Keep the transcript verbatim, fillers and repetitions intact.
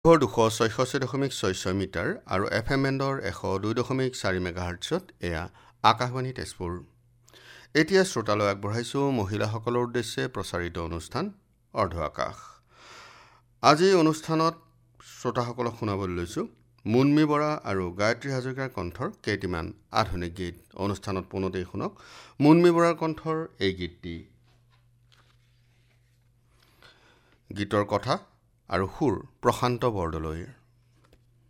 দুশ ছয়ষষ্ঠি দশমিক ছয় মিটাৰ আৰু এফ এম বেণ্ডৰ এশ দুই দশমিক চাৰি মেগাহাৰ্টছত এয়া আকাশবাণী তেজপুৰ। এতিয়া শ্ৰোতালৈ আগবঢ়াইছোঁ মহিলাসকলৰ উদ্দেশ্যে প্ৰচাৰিত অনুষ্ঠান অৰ্ধ আকাশ। আজি অনুষ্ঠানত শ্ৰোতাসকলক শুনাবলৈ লৈছোঁ মুনমী বৰা আৰু গায়ত্ৰী হাজৰিকাৰ কণ্ঠৰ কেইটিমান আধুনিক গীত। অনুষ্ঠানত পোনতেই শুনক মুনমী বৰাৰ কণ্ঠৰ এই গীতটি। গীতৰ কথা আৰু সুৰ প্ৰশান্ত বৰদলৈৰ।